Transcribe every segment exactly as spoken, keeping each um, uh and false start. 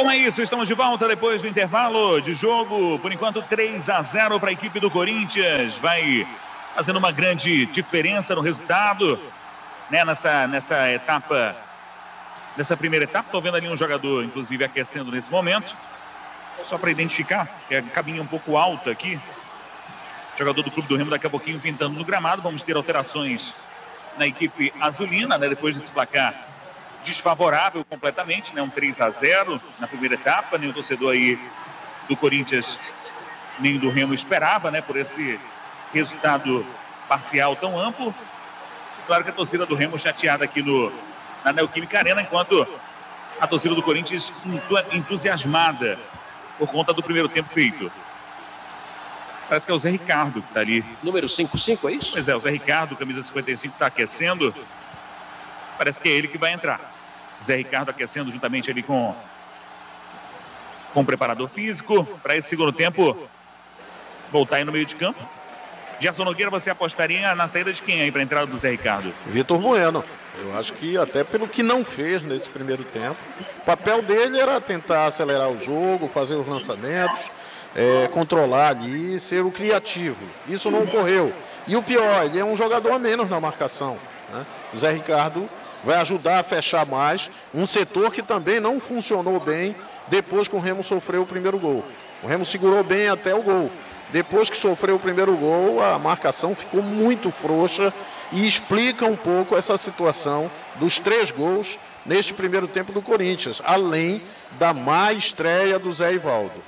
Bom, é isso, estamos de volta depois do intervalo de jogo. Por enquanto, três a zero para a equipe do Corinthians. Vai fazendo uma grande diferença no resultado, né, nessa, nessa etapa, nessa primeira etapa. Estou vendo ali um jogador, inclusive, aquecendo nesse momento. Só para identificar, que a cabine é um pouco alta aqui. Jogador do Clube do Remo daqui a pouquinho pintando no gramado. Vamos ter alterações na equipe azulina, né, depois desse placar desfavorável completamente, né? Um três a zero na primeira etapa. Nem o torcedor aí do Corinthians, nem do Remo esperava, né? Por esse resultado parcial tão amplo. Claro que a torcida do Remo chateada aqui no, na Neoquímica Arena, enquanto a torcida do Corinthians entusiasmada por conta do primeiro tempo feito. Parece que é o Zé Ricardo que está ali. Número cinquenta e cinco, é isso? Pois é, o Zé Ricardo, camisa cinquenta e cinco, está aquecendo. Parece que é ele que vai entrar. Zé Ricardo aquecendo juntamente ali com, com o preparador físico. Para esse segundo tempo, voltar aí no meio de campo. Gerson Nogueira, você apostaria na saída de quem aí para a entrada do Zé Ricardo? Vitor Bueno. Eu acho que até pelo que não fez nesse primeiro tempo, o papel dele era tentar acelerar o jogo, fazer os lançamentos, é, controlar ali, ser o criativo. Isso não ocorreu. E o pior, ele é um jogador a menos na marcação, né? O Zé Ricardo vai ajudar a fechar mais um setor que também não funcionou bem depois que o Remo sofreu o primeiro gol. O Remo segurou bem até o gol. Depois que sofreu o primeiro gol, a marcação ficou muito frouxa e explica um pouco essa situação dos três gols neste primeiro tempo do Corinthians, além da má estreia do Zé Ivaldo.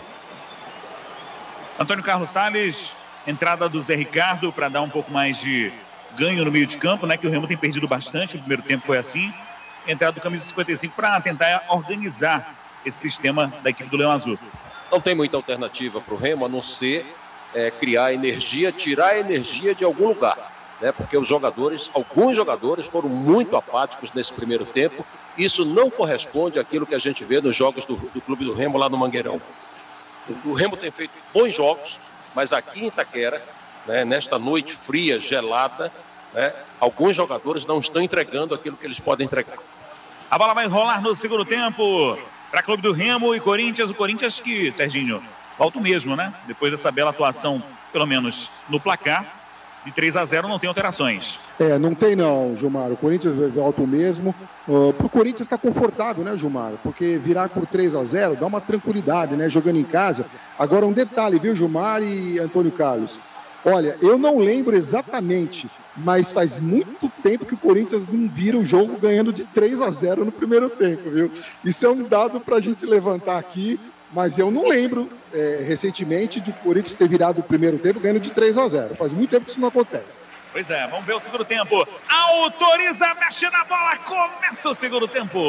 Antônio Carlos Salles, entrada do Zé Ricardo para dar um pouco mais de ganho no meio de campo, né, que o Remo tem perdido bastante. O primeiro tempo foi assim. Entrada do camisa cinquenta e cinco para tentar organizar esse sistema da equipe do Leão Azul. Não tem muita alternativa para o Remo, a não ser é, criar energia, tirar a energia de algum lugar, né? Porque os jogadores, alguns jogadores foram muito apáticos nesse primeiro tempo. Isso não corresponde àquilo que a gente vê nos jogos do, do Clube do Remo lá no Mangueirão. O, o Remo tem feito bons jogos, mas aqui em Itaquera, né, nesta noite fria, gelada, né, alguns jogadores não estão entregando aquilo que eles podem entregar. A bola vai rolar no segundo tempo para Clube do Remo e Corinthians. O Corinthians que, Serginho, volta o mesmo, né? Depois dessa bela atuação, pelo menos no placar, de três a zero, não tem alterações. É, não tem não, Gilmar. O Corinthians volta o mesmo. Uh, pro Corinthians está confortável, né, Gilmar? Porque virar por três a zero dá uma tranquilidade, né? Jogando em casa. Agora um detalhe, viu, Gilmar e Antônio Carlos? Olha, eu não lembro exatamente, mas faz muito tempo que o Corinthians não vira o jogo ganhando de três a zero no primeiro tempo, viu? Isso é um dado para a gente levantar aqui, mas eu não lembro é, recentemente de o Corinthians ter virado o primeiro tempo ganhando de três a zero. Faz muito tempo que isso não acontece. Pois é, vamos ver o segundo tempo. Autoriza, mexe na bola, começa o segundo tempo.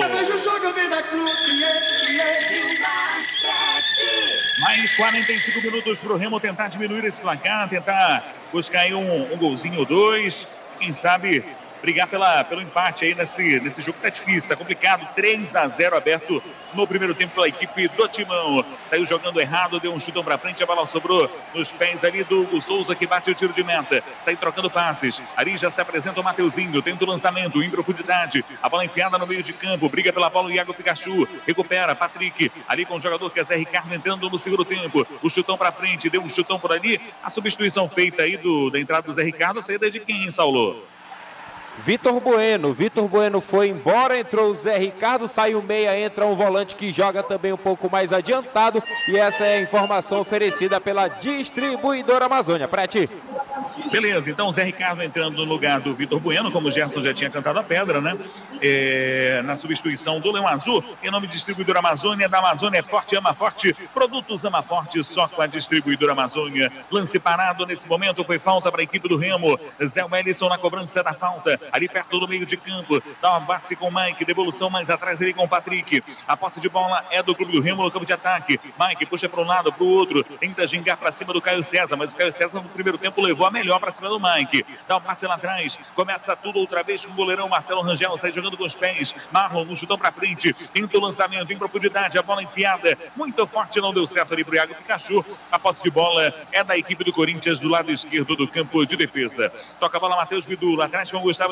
Mais quarenta e cinco minutos para o Remo tentar diminuir esse placar, tentar buscar aí um, um golzinho ou dois. Quem sabe brigar pela, pelo empate aí nesse, nesse jogo que tá difícil, tá complicado. três a zero aberto no primeiro tempo pela equipe do Timão. Saiu jogando errado, deu um chutão pra frente, a bola sobrou nos pés ali do Hugo Souza, que bate o tiro de meta. Saiu trocando passes. Ali já se apresenta o Mateuzinho, tenta o lançamento em profundidade. A bola enfiada no meio de campo, briga pela bola o Iago Pikachu. Recupera Patrick, ali com o jogador que é Zé Ricardo entrando no segundo tempo. O chutão pra frente, deu um chutão por ali. A substituição feita aí do, da entrada do Zé Ricardo, a saída de quem, Saulo? Vitor Bueno, Vitor Bueno foi embora, entrou o Zé Ricardo, saiu meia, entra um volante que joga também um pouco mais adiantado, e essa é a informação oferecida pela distribuidora Amazônia. Prete. Beleza, então o Zé Ricardo entrando no lugar do Vitor Bueno, como o Gerson já tinha cantado a pedra, né? É, na substituição do Leão Azul, em nome de distribuidora Amazônia, da Amazônia é forte, ama forte, produtos ama forte, só com a distribuidora Amazônia. Lance parado nesse momento, foi falta para a equipe do Remo. Zé Wellison na cobrança da falta, ali perto do meio de campo, dá uma base com o Mike, devolução mais atrás ali com o Patrick. A posse de bola é do Clube do Remo no campo de ataque. Mike puxa para um lado, para o outro, tenta gingar para cima do Caio César, mas o Caio César no primeiro tempo levou a melhor para cima do Mike. Dá um passe lá atrás, começa tudo outra vez com o goleirão Marcelo Rangel, sai jogando com os pés. Marlon, um chutão para frente, tenta o lançamento em profundidade, a bola enfiada, muito forte, não deu certo ali para o Iago Pikachu. A posse de bola é da equipe do Corinthians do lado esquerdo do campo de defesa. Toca a bola Matheus Bidu, lá atrás com o Gustavo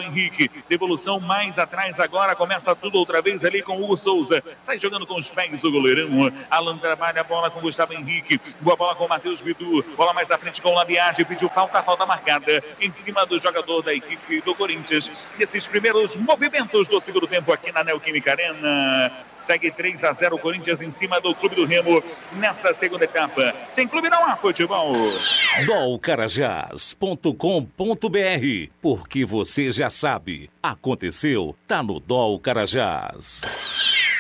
Henrique. Devolução mais atrás agora. Começa tudo outra vez ali com o Hugo Souza. Sai jogando com os pés o goleirão. Alan trabalha a bola com Gustavo Henrique. Boa bola com o Matheus Bidu. Bola mais à frente com o Labiade. Pediu falta, falta marcada em cima do jogador da equipe do Corinthians. Nesses primeiros movimentos do segundo tempo aqui na Neoquímica Arena. Segue três a zero o Corinthians em cima do Clube do Remo nessa segunda etapa. Sem clube não há futebol. dol carajás ponto com ponto br, porque você já sabe, aconteceu, tá no Dol Carajás.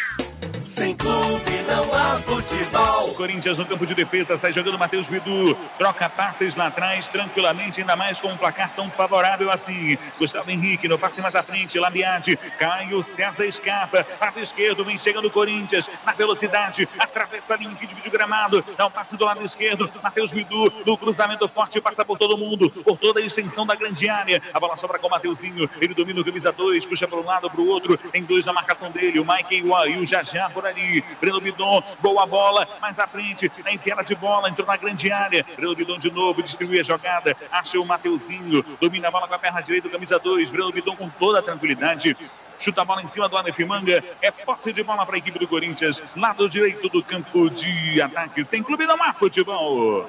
Sem clube não há futebol. O Corinthians no campo de defesa, sai jogando Matheus Bidu, troca passes lá atrás tranquilamente, ainda mais com um placar tão favorável assim. Gustavo Henrique no passe mais à frente, Labiade, Caio César escapa, lado esquerdo, vem chegando o Corinthians, na velocidade, atravessa a linha que divide o gramado, dá um passe do lado esquerdo, Matheus Bidu, no cruzamento forte, passa por todo mundo, por toda a extensão da grande área, a bola sobra com o Mateuzinho, ele domina o camisa dois, puxa para um lado, para o outro, tem dois na marcação dele, o Mike e o Jajá por ali, Breno Bidon, boa bola, mais à frente, na enfiada de bola, entrou na grande área, Breno Bidon de novo, distribui a jogada, acha o Mateuzinho, domina a bola com a perna direita do camisa dois, Breno Bidon com toda a tranquilidade, chuta a bola em cima do Aleph Manga, é posse de bola para a equipe do Corinthians, lado direito do campo de ataque, sem clube não há futebol.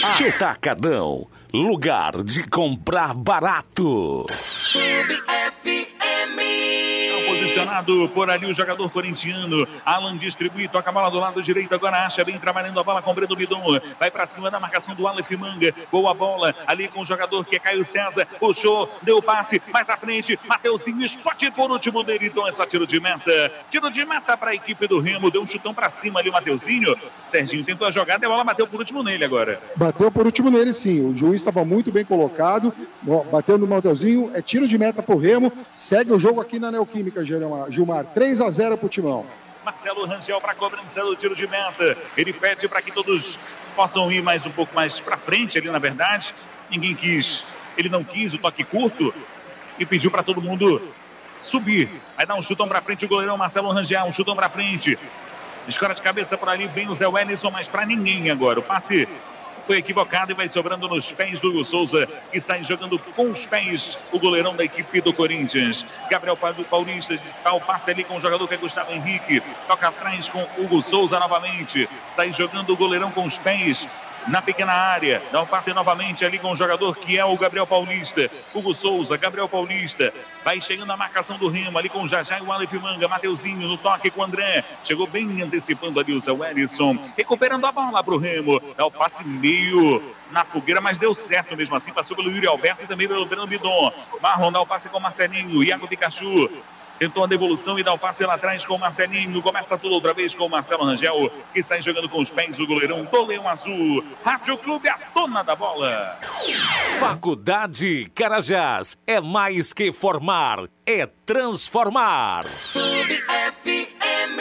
Atacadão, lugar de comprar barato. Clube F M. Posicionado por ali o jogador corintiano, Alan distribui, toca a bola do lado direito, agora acha, bem trabalhando a bola com o Breno Bidon, vai para cima da marcação do Aleph Manga, boa bola, ali com o jogador que é Caio César, puxou, deu passe, mais à frente, Mateuzinho, spot por último dele, então é só tiro de meta, tiro de meta para a equipe do Remo, deu um chutão para cima ali o Mateuzinho, Serginho tentou a jogada e a bola bateu por último nele agora. Bateu por último nele sim, o juiz estava muito bem colocado, bateu no Mateuzinho, é tiro de meta para o Remo, segue o jogo aqui na Neoquímica, Gilmar, três a zero para o Timão. Marcelo Rangel para a cobrança do tiro de meta. Ele pede para que todos possam ir mais um pouco mais para frente ali, na verdade. Ninguém quis, ele não quis o toque curto e pediu para todo mundo subir. Vai dar um chutão para frente o goleirão Marcelo Rangel, um chutão para frente. Escora de cabeça por ali, bem o Zé Wellison, mas para ninguém agora. O passe foi equivocado e vai sobrando nos pés do Hugo Souza, que sai jogando com os pés o goleirão da equipe do Corinthians. Gabriel Paulista dá o passe ali com o jogador que é Gustavo Henrique, toca atrás com Hugo Souza novamente, sai jogando o goleirão com os pés na pequena área, dá um passe novamente ali com o jogador que é o Gabriel Paulista, Hugo Souza, Gabriel Paulista, vai chegando a marcação do Remo, ali com o Jajá e o Aleph Manga, Mateuzinho no toque com o André, chegou bem antecipando ali o Zé Wellison, recuperando a bola para o Remo, dá o passe meio na fogueira, mas deu certo mesmo assim, passou pelo Yuri Alberto e também pelo Breno Bidon, Marlon dá o passe com o Marcelinho, Iago Pikachu, tentou a devolução e dá o passe lá atrás com o Marcelinho. Começa tudo outra vez com o Marcelo Rangel, que sai jogando com os pés o goleirão do Leão Azul. Rádio Clube, a dona da bola. Faculdade Carajás é mais que formar, é transformar. Clube F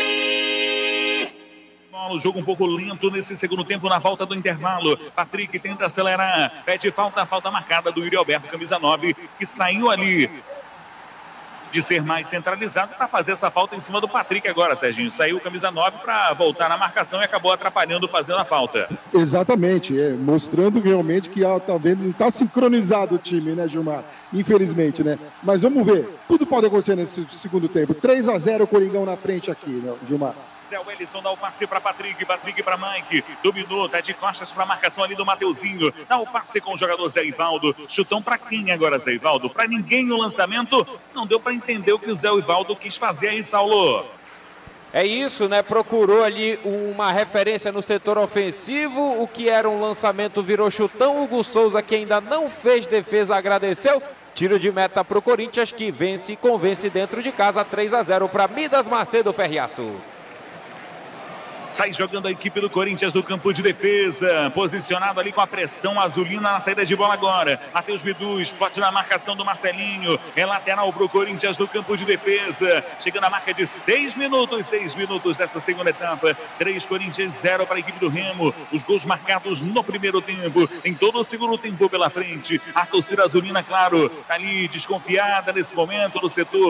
M. O jogo um pouco lento nesse segundo tempo na volta do intervalo. Patrick tenta acelerar, pede falta, falta marcada do Yuri Alberto, camisa nove, que saiu ali de ser mais centralizado para fazer essa falta em cima do Patrick agora, Serginho. Saiu camisa nove para voltar na marcação e acabou atrapalhando, fazendo a falta. Exatamente, é, mostrando realmente que ah, tá vendo, não está sincronizado o time, né, Gilmar? Infelizmente, né? Mas vamos ver, tudo pode acontecer nesse segundo tempo. três a zero o Coringão na frente aqui, né, Gilmar? Zé Wellison dá o passe para Patrick, Patrick para Mike, dominou, tá de costas para a marcação ali do Mateuzinho, dá o passe com o jogador Zé Ivaldo, chutão para quem agora, Zé Ivaldo? Para ninguém o lançamento, não deu para entender o que o Zé Ivaldo quis fazer aí, Saulo. É isso, né? Procurou ali uma referência no setor ofensivo, o que era um lançamento virou chutão, Hugo Souza, que ainda não fez defesa, agradeceu. Tiro de meta para o Corinthians, que vence e convence dentro de casa, três a zero para Midas Macedo Ferriaço. Sai jogando a equipe do Corinthians no campo de defesa, posicionado ali com a pressão azulina na saída de bola agora. Matheus Bidu, spot na marcação do Marcelinho, é lateral para o Corinthians no campo de defesa, chegando a marca de seis minutos, seis minutos dessa segunda etapa, três Corinthians, zero para a equipe do Remo, os gols marcados no primeiro tempo, em todo o segundo tempo pela frente, a torcida azulina, claro, tá ali desconfiada nesse momento do setor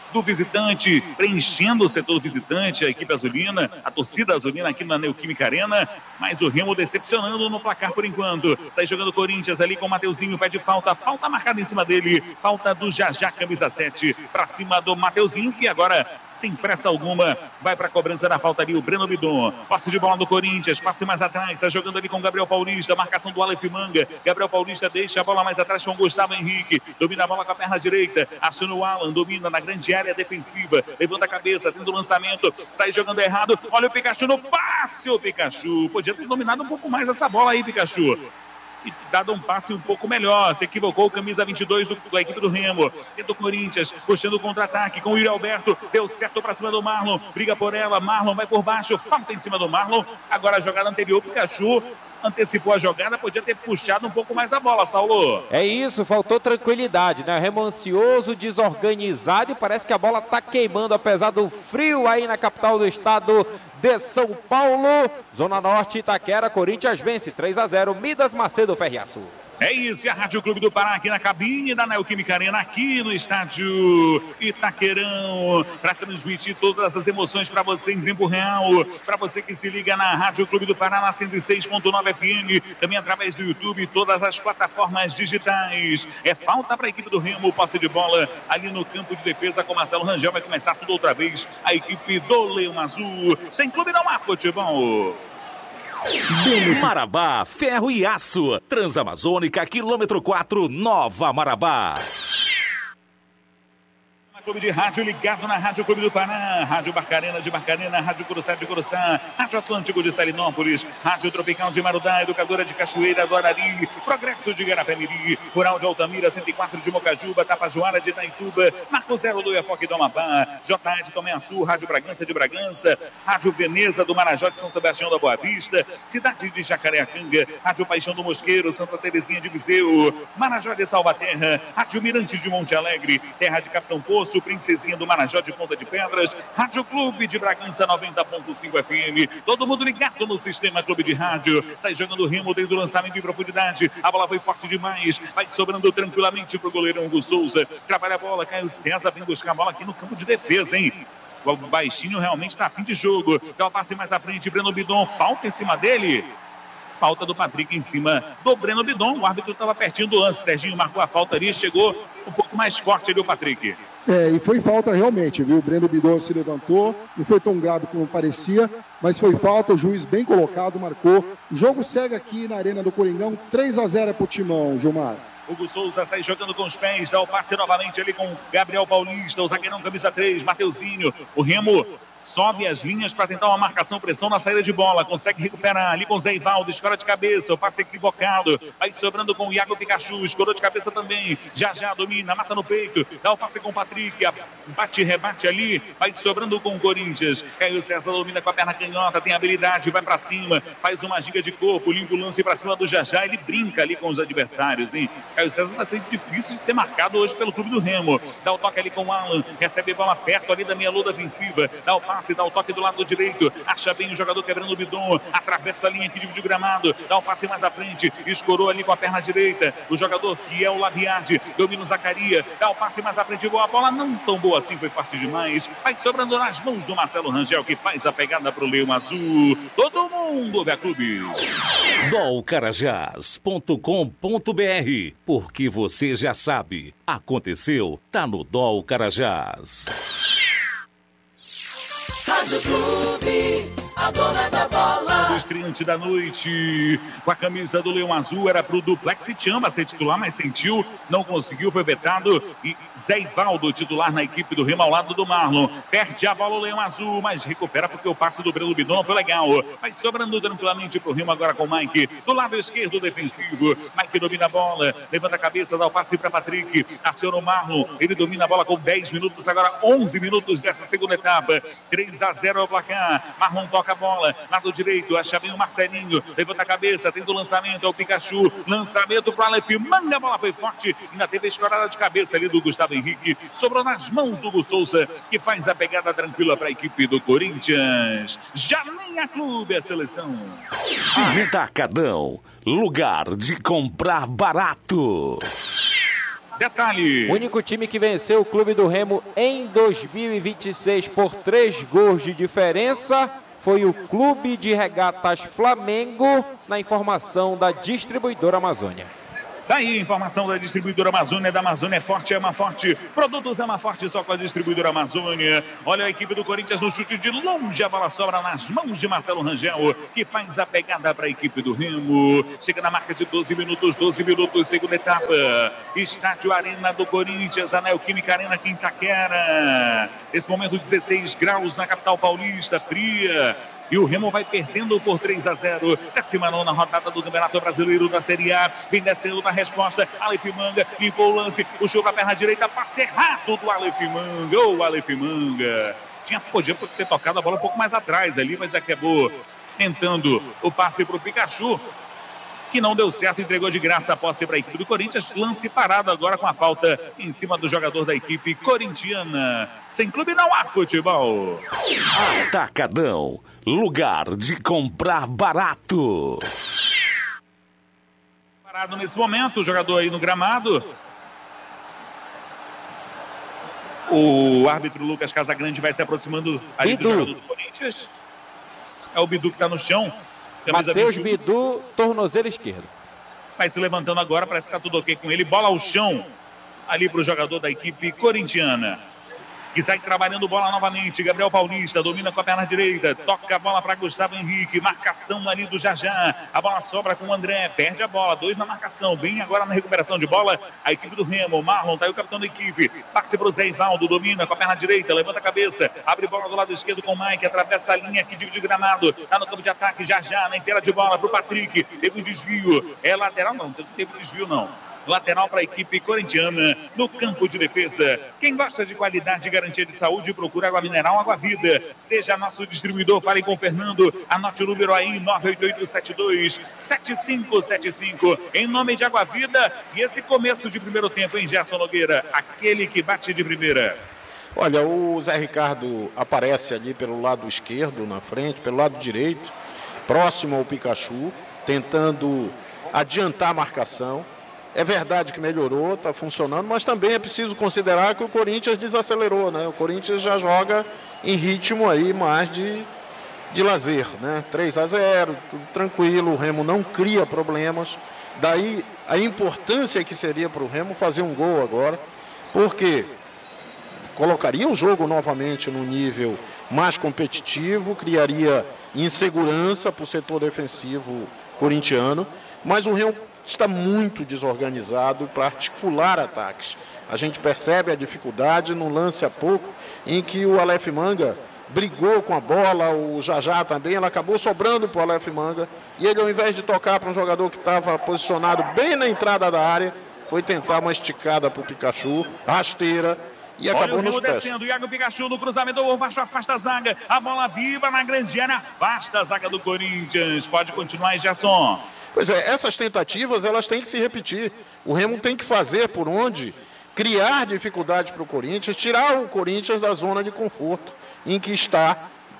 do visitante, preenchendo o setor do visitante, a equipe azulina, a torcida azulina aqui na Neoquímica Arena, mas o Remo decepcionando no placar por enquanto. Sai jogando o Corinthians ali com o Mateuzinho, pede falta, falta marcada em cima dele, falta do Jajá, camisa sete, para cima do Mateuzinho, que agora, sem pressa alguma, vai para a cobrança da falta ali o Breno Bidon. Passe de bola do Corinthians, passe mais atrás, está jogando ali com o Gabriel Paulista, marcação do Aleph Manga. Gabriel Paulista deixa a bola mais atrás com o Gustavo Henrique, domina a bola com a perna direita, aciona o Alan, domina na grande área defensiva, levanta a cabeça, tendo o lançamento, sai jogando errado, olha o Pikachu no passe, o Pikachu, podia ter dominado um pouco mais essa bola aí, Pikachu. E dado um passe um pouco melhor, se equivocou o camisa vinte e dois do, da equipe do Remo, e do Corinthians, puxando o contra-ataque com o Yuri Alberto, deu certo para cima do Marlon, briga por ela, Marlon vai por baixo, falta em cima do Marlon, agora a jogada anterior, o Pikachu antecipou a jogada, podia ter puxado um pouco mais a bola, Saulo. É isso, faltou tranquilidade, né? Remo ansioso, desorganizado e parece que a bola tá queimando, apesar do frio aí na capital do estado de São Paulo. Zona Norte, Itaquera, Corinthians vence três a zero, Midas Macedo Ferriaço. É isso, e a Rádio Clube do Pará aqui na cabine da Neoquímica Arena, aqui no estádio Itaquerão, para transmitir todas as emoções para você em tempo real, para você que se liga na Rádio Clube do Pará na cento e seis ponto nove F M, também através do YouTube e todas as plataformas digitais. É falta para a equipe do Remo, passe de bola ali no campo de defesa com Marcelo Rangel, vai começar tudo outra vez, a equipe do Leão Azul. Sem clube não há futebol. Marabá, ferro e aço. Transamazônica, quilômetro quatro, Nova Marabá. Clube de rádio ligado na Rádio Clube do Pará, Rádio Barcarena de Barcarena, Rádio Curuçá de Curuçá, Rádio Atlântico de Salinópolis, Rádio Tropical de Marudá, Educadora de Cachoeira do Arari, Progresso de Garapé-Miri, Rural de Altamira, cento e quatro de Mocajuba, Tapajoara de Itaituba, Marco Zero do Iapoque do Amapá, J A de Tomé Açu, Rádio Bragança de Bragança, Rádio Veneza do Marajó de São Sebastião da Boa Vista, Cidade de Jacareacanga, Rádio Paixão do Mosqueiro, Santa Terezinha de Viseu, Marajó de Salvaterra, Rádio Mirantes de Monte Alegre, Terra de Capitão Poço, Princesinha do Marajó de Ponta de Pedras, Rádio Clube de Bragança noventa ponto cinco F M, todo mundo ligado no sistema Clube de Rádio, sai jogando o Remo desde o lançamento em profundidade, a bola foi forte demais, vai sobrando tranquilamente pro goleirão Hugo Souza, trabalha a bola, Caio César vem buscar a bola aqui no campo de defesa, hein? O baixinho realmente tá a fim de jogo, dá o passe mais à frente, Breno Bidon, falta em cima dele. Falta do Patrick em cima do Breno Bidon. O árbitro estava pertinho do lance. Serginho marcou a falta ali, chegou um pouco mais forte ali o Patrick. É, e foi falta realmente, viu? O Breno Bidon se levantou, não foi tão grave como parecia, mas foi falta, o juiz bem colocado, marcou. O jogo segue aqui na Arena do Coringão, três a zero pro Timão, Gilmar. Hugo Souza sai jogando com os pés, dá o passe novamente ali com Gabriel Paulista, o zagueirão camisa três, Mateuzinho. O Remo sobe as linhas para tentar uma marcação, pressão na saída de bola, consegue recuperar ali com o Zé Ivaldo, escora de cabeça, o passe equivocado, vai sobrando com o Iago Pikachu, escorou de cabeça também, já já domina, mata no peito, dá o passe com o Patrick, bate, rebate ali, vai sobrando com o Corinthians, Caio César domina com a perna canhota, tem habilidade, vai para cima, faz uma giga de corpo, limpa o lance para cima do Jajá, ele brinca ali com os adversários, hein? Caio César está sendo difícil de ser marcado hoje pelo clube do Remo, dá o toque ali com o Alan, recebe a bola perto ali da meia lua defensiva, dá o passe, dá o toque do lado direito, acha bem o jogador quebrando o Bidon, atravessa a linha que divide o gramado, dá o passe mais à frente, escorou ali com a perna direita, o jogador que é o Labiade, domina o Zacaria, dá o passe mais à frente, boa bola, não tão boa assim, foi forte demais, vai sobrando nas mãos do Marcelo Rangel, que faz a pegada pro Leão Azul, todo mundo ouve a clube. dol carajás ponto com ponto b r, porque você já sabe, aconteceu, tá no Dol Carajás. Rádio Clube, a dona da bola. O estreante da noite, com a camisa do Leão Azul, era pro Duplex e Chamba ser titular, mas sentiu, não conseguiu, foi vetado. E Zé Ivaldo, titular na equipe do Remo, ao lado do Marlon. Perde a bola o Leão Azul, mas recupera porque o passe do Breno Bidon foi legal. Vai sobrando tranquilamente pro Remo agora com o Mike. Do lado esquerdo defensivo, Mike domina a bola, levanta a cabeça, dá o passe para Patrick. Aciona o Marlon, ele domina a bola com dez minutos, agora onze minutos dessa segunda etapa. três a zero é o placar. Marlon toca a bola, lado direito, acha bem o Marcelinho, levanta a cabeça, tenta o lançamento, é o Pikachu, lançamento para o Aleph Manga, a bola foi forte, ainda teve a escorada de cabeça ali do Gustavo Henrique, sobrou nas mãos do Hugo Souza, que faz a pegada tranquila para a equipe do Corinthians. Já nem a clube, a seleção. Atacadão, lugar de comprar barato. Detalhe. O único time que venceu o Clube do Remo em dois mil e vinte e seis por três gols de diferença foi o Clube de Regatas Flamengo, na informação da distribuidora Amazônia. Daí a informação da distribuidora Amazônia, da Amazônia é forte, ama forte. Produtos ama forte só com a distribuidora Amazônia. Olha a equipe do Corinthians no chute de longe. A bola sobra nas mãos de Marcelo Rangel, que faz a pegada para a equipe do Remo. Chega na marca de doze minutos, doze minutos, segunda etapa. Estádio Arena do Corinthians, a Neoquímica Arena aqui em Itaquera. Nesse momento, dezesseis graus na capital paulista, fria. E o Remo vai perdendo por três a zero. décima nona rodada do Campeonato Brasileiro da Série A. Vem descendo na resposta. Aleph Manga limpou o lance. O jogo à perna direita. Passe errado do Aleph Manga. Ô, oh, Aleph Manga. Tinha, podia ter tocado a bola um pouco mais atrás ali, mas acabou tentando o passe para o Pikachu, que não deu certo, entregou de graça a posse para a equipe do Corinthians. Lance parado agora com a falta em cima do jogador da equipe corintiana. Sem clube não há futebol. Atacadão, lugar de comprar barato. Parado nesse momento, o jogador aí no gramado. O árbitro Lucas Casagrande vai se aproximando ali do jogador do Corinthians. É o Bidu que está no chão. Matheus Bidu, tornozelo esquerdo. Vai se levantando agora, parece que está tudo ok com ele. Bola ao chão, ali para o jogador da equipe corintiana, que sai trabalhando bola novamente. Gabriel Paulista domina com a perna direita, toca a bola para Gustavo Henrique, marcação ali do Jajá. A bola sobra com o André, perde a bola, dois na marcação, bem agora na recuperação de bola. A equipe do Remo, Marlon, tá aí o capitão da equipe, passe para o Zé Ivaldo, domina com a perna direita, levanta a cabeça, abre bola do lado esquerdo com o Mike, atravessa a linha que divide o gramado, tá no campo de ataque, Jajá, na enfiada de bola para o Patrick, teve um desvio, é lateral não, não teve desvio não. Lateral para a equipe corintiana no campo de defesa. Quem gosta de qualidade e garantia de saúde, procura água mineral, Água Vida. Seja nosso distribuidor, fale com o Fernando. Anote o número aí, nove oito oito sete dois sete cinco sete cinco. Em nome de Água Vida. E esse começo de primeiro tempo, hein, Gerson Nogueira? Aquele que bate de primeira. Olha, o Zé Ricardo aparece ali pelo lado esquerdo, na frente, pelo lado direito, próximo ao Pikachu, tentando adiantar a marcação. É verdade que melhorou, está funcionando, mas também é preciso considerar que o Corinthians desacelerou, né? O Corinthians já joga em ritmo aí mais de, de lazer, né? três a zero, tudo tranquilo, o Remo não cria problemas. Daí a importância que seria para o Remo fazer um gol agora, porque colocaria o jogo novamente no nível mais competitivo, criaria insegurança para o setor defensivo corintiano, mas o Remo está muito desorganizado para articular ataques. A gente percebe a dificuldade no lance há pouco, em que o Aleph Manga brigou com a bola, o Jajá também, ela acabou sobrando para o Aleph Manga, e ele, ao invés de tocar para um jogador que estava posicionado bem na entrada da área, foi tentar uma esticada para o Pikachu, rasteira, e acabou Olha o nos pés. descendo, Iago Pikachu no cruzamento, o baixo afasta a zaga, a bola viva na grande área, afasta a zaga do Corinthians. Pode continuar, Gerson. Pois é, essas tentativas elas têm que se repetir. O Remo tem que fazer por onde criar dificuldade para o Corinthians, tirar o Corinthians da zona de conforto em que está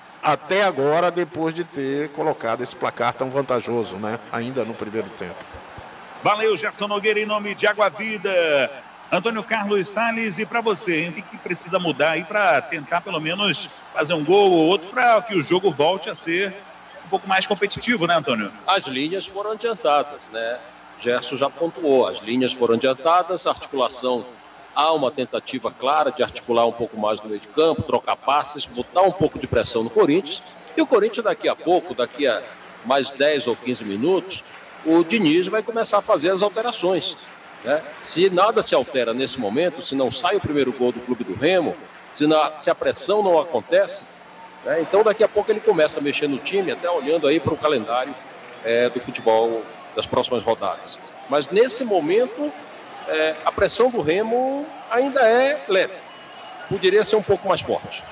até agora, depois de ter colocado esse placar tão vantajoso, né? Ainda no primeiro tempo. Valeu, Gerson Nogueira, em nome de Água Vida. Antônio Carlos Salles, e para você, o que, que precisa mudar aí para tentar pelo menos fazer um gol ou outro para que o jogo volte a ser um pouco mais competitivo, né, Antônio? As linhas foram adiantadas, né? Gerson já pontuou, as linhas foram adiantadas, a articulação, há uma tentativa clara de articular um pouco mais no meio de campo, trocar passes, botar um pouco de pressão no Corinthians, e o Corinthians daqui a pouco, daqui a mais dez ou quinze minutos, o Diniz vai começar a fazer as alterações, né? Se nada se altera nesse momento, se não sai o primeiro gol do Clube do Remo, se, na, se a pressão não acontece, né? Então daqui a pouco ele começa a mexer no time, até olhando aí para o calendário é, do futebol das próximas rodadas. Mas nesse momento, é, a pressão do Remo ainda é leve, poderia ser um pouco mais forte.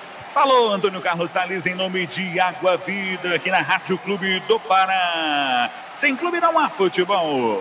Falou Antônio Carlos Salles, em nome de Água Vida, aqui na Rádio Clube do Pará. Sem clube não há futebol.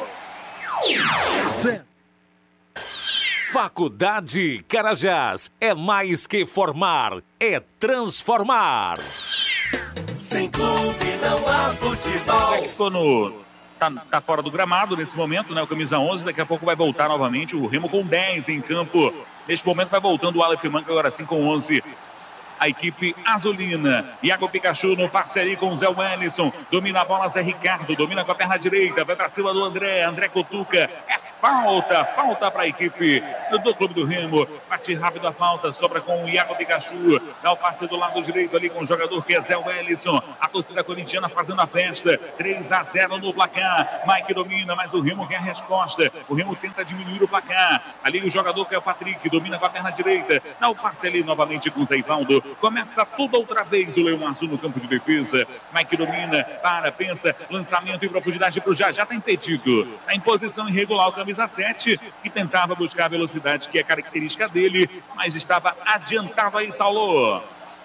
Faculdade Carajás, é mais que formar, é transformar. Sem clube não há futebol. Ficou no Tá, tá fora do gramado nesse momento, né? O camisa onze, daqui a pouco vai voltar novamente. O Remo com dez em campo. Neste momento vai voltando o Aleph Manga, agora sim com onze. A equipe azulina. Iago Pikachu no passe ali com o Zé Wellison. Domina a bola, Zé Ricardo. Domina com a perna direita. Vai para cima do André. André Cotuca. É falta. Falta para a equipe do Clube do Remo. Bate rápido a falta. Sobra com o Iago Pikachu. Dá o passe do lado direito ali com o jogador que é Zé Wellison. A torcida corintiana fazendo a festa. três a zero no placar. Mike domina, mas o Remo quer a resposta. O Remo tenta diminuir o placar. Ali o jogador que é o Patrick. Domina com a perna direita. Dá o passe ali novamente com o Zé Ivaldo. Começa tudo outra vez o Leão Azul no campo de defesa. Mike domina, para, pensa, lançamento em profundidade para o Jajá, está impedido. Está em posição irregular o camisa sete, que tentava buscar a velocidade que é característica dele, mas estava adiantado aí, Saulo.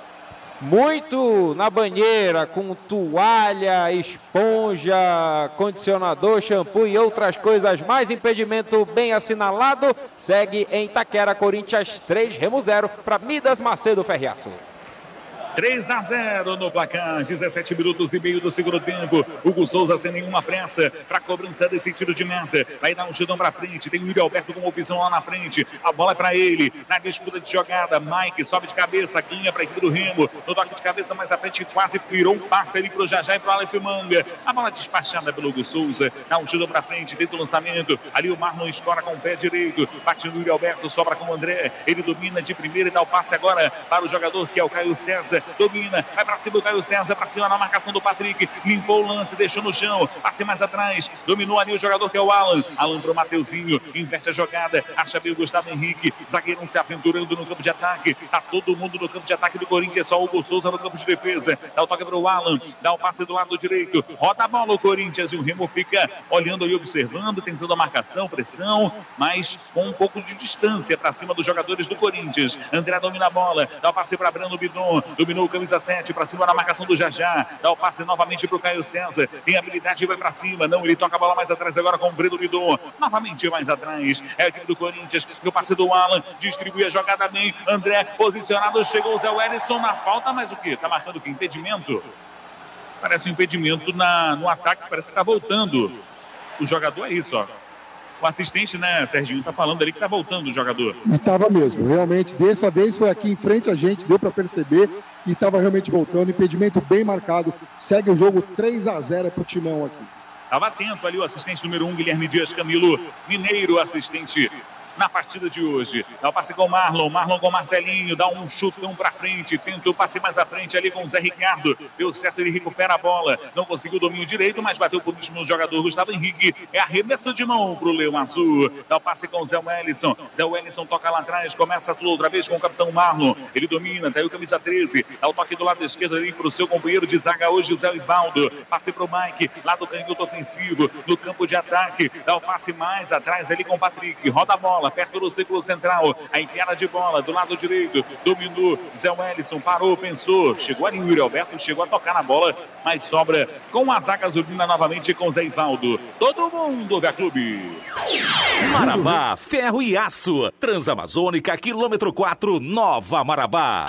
Muito na banheira, com toalha, esponja, condicionador, shampoo e outras coisas mais. Impedimento bem assinalado. Segue em Itaquera, Corinthians três, Remo zero, para Midas Macedo Ferriaço. três a zero no placar, dezessete minutos e meio do segundo tempo. Hugo Souza sem nenhuma pressa para a cobrança desse tiro de meta. Vai dar um chutão para frente. Tem o Yuri Alberto com opção lá na frente. A bola é para ele. Na disputa de jogada, Mike sobe de cabeça, ganha para a equipe do Remo. No toque de cabeça mais à frente, quase virou um passe ali para o Jajá e para o Aleph Manga. A bola despachada pelo Hugo Souza. Dá um chutão para frente, dentro do lançamento. Ali o Marlon escora com o pé direito. Bate no Yuri Alberto, sobra com o André. Ele domina de primeira e dá o passe agora para o jogador que é o Caio César. Domina, vai pra cima do Caio César, pra cima na marcação do Patrick, limpou o lance, deixou no chão, passe mais atrás, dominou ali o jogador que é o Alan, Alan pro Mateuzinho, inverte a jogada, acha bem o Gustavo Henrique, zagueirão se aventurando no campo de ataque, tá todo mundo no campo de ataque do Corinthians, só o Hugo Souza no campo de defesa, dá o toque pro Alan, dá o passe do lado direito, roda a bola o Corinthians e o Remo fica olhando e observando, tentando a marcação, pressão, mas com um pouco de distância pra cima dos jogadores do Corinthians. André domina a bola, dá o passe pra Breno Bidon, dominou o camisa sete para cima na marcação do Jajá, dá o passe novamente para o Caio César, tem habilidade e vai para cima, não, ele toca a bola mais atrás agora com o Breno Bidon, novamente mais atrás, é a equipe do Corinthians, o passe do Alan, distribui a jogada bem, André posicionado, chegou o Zé Wellison na falta, mas o que? Tá marcando o que? Impedimento? Parece um impedimento na, no ataque, parece que tá voltando o jogador, é isso, ó. O assistente, né, Serginho, tá falando ali que tá voltando o jogador. Estava mesmo, realmente, dessa vez foi aqui em frente a gente, deu para perceber que estava realmente voltando, impedimento bem marcado, segue o jogo três a zero pro Timão aqui. Estava atento ali o assistente número um, Guilherme Dias Camilo Mineiro, assistente na partida de hoje. Dá o passe com o Marlon, Marlon com o Marcelinho, dá um chutão pra frente, tenta o passe mais à frente ali com o Zé Ricardo, deu certo, ele recupera a bola, não conseguiu o domínio direito, mas bateu por último o jogador Gustavo Henrique, é arremesso de mão pro Leão Azul, dá o passe com o Zé Wellison, Zé Wellison toca lá atrás, começa tudo outra vez com o capitão Marlon, ele domina, daí o camisa treze, dá o toque do lado esquerdo ali pro seu companheiro de zaga hoje, o Zé Ivaldo, passe pro Mike, lá do canhoto ofensivo, no campo de ataque, dá o passe mais atrás ali com o Patrick, roda a bola, perto do círculo central, a enfiada de bola do lado direito, dominou, Zé Wellison parou, pensou, chegou ali o Yuri Alberto, chegou a tocar na bola, mas sobra com a zaga azulina novamente com o Zé Ivaldo. Todo mundo vê a clube. Marabá, ferro e aço, Transamazônica, quilômetro quatro, Nova Marabá.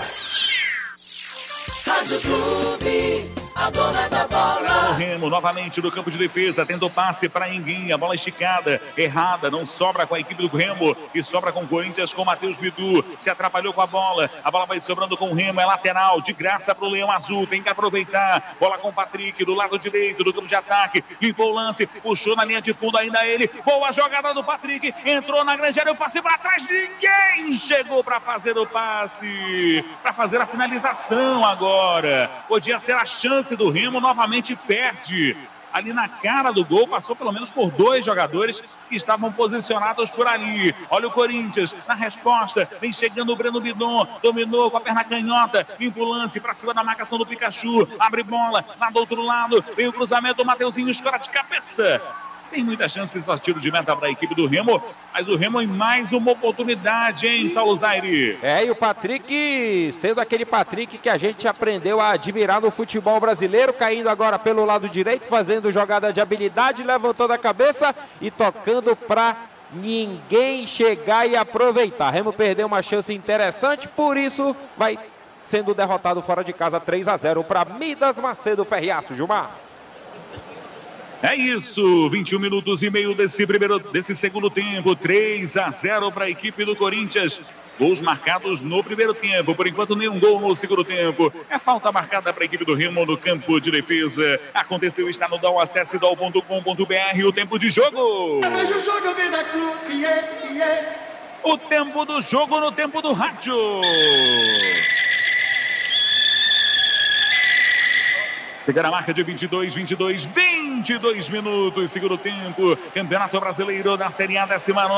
Rádio Clube, a dona da bola. O Remo novamente no campo de defesa, tendo passe para Enguinha, a bola esticada, errada, não sobra com a equipe do Remo e sobra com o Corinthians, com o Matheus Bidu, se atrapalhou com a bola, a bola vai sobrando com o Remo, é lateral, de graça para o Leão Azul, tem que aproveitar, bola com o Patrick do lado direito do campo de ataque, limpou o lance, puxou na linha de fundo ainda ele, boa jogada do Patrick, entrou na grande área, o passe para trás, ninguém chegou para fazer o passe, para fazer a finalização agora, podia ser a chance do Remo, novamente perde. Ali na cara do gol, passou pelo menos por dois jogadores que estavam posicionados por ali. Olha o Corinthians, na resposta, vem chegando o Breno Bidon, dominou com a perna canhota, limpa o lance para cima da marcação do Pikachu, abre bola, lá do outro lado, vem o cruzamento, o Mateuzinho escora de cabeça. Sem muita chance, só tiro de meta para a equipe do Remo, mas o Remo em mais uma oportunidade, hein, Saulo Zaire? É, e o Patrick, sendo aquele Patrick que a gente aprendeu a admirar no futebol brasileiro, caindo agora pelo lado direito, fazendo jogada de habilidade, levantando a cabeça e tocando para ninguém chegar e aproveitar. Remo perdeu uma chance interessante, por isso vai sendo derrotado fora de casa três a zero para Midas Macedo Ferriaço, Gilmar. É isso, vinte e um minutos e meio desse primeiro, desse segundo tempo, três a zero para a equipe do Corinthians. Gols marcados no primeiro tempo, por enquanto nenhum gol no segundo tempo. É falta marcada para a equipe do Remo no campo de defesa. Aconteceu, está no D A O, acesse D A O ponto com ponto B R, o tempo de jogo. O tempo do jogo no tempo do rádio. Chega na marca de vinte e dois, vinte e dois, vinte e dois minutos, segundo tempo. Campeonato Brasileiro da Série A, décima nona.